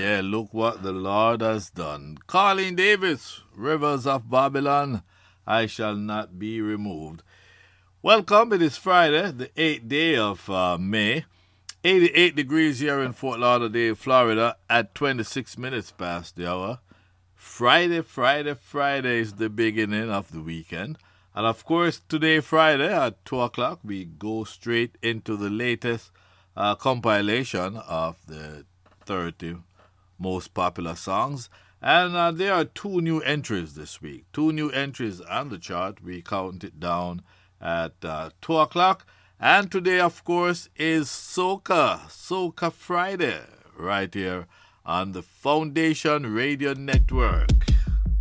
Yeah, look what the Lord has done. Colleen Davis, Rivers of Babylon, I shall not be removed. Welcome, it is Friday, the 8th day of May. 88 degrees here in Fort Lauderdale, Florida, at 26 minutes past the hour. Friday is the beginning of the weekend. And of course, today, Friday, at 2 o'clock, we go straight into the latest compilation of the 30 most popular songs. And there are two new entries this week. Two new entries on the chart. We count it down at 2 o'clock. And today, of course, is Soca Friday, right here on the Foundation Radio Network.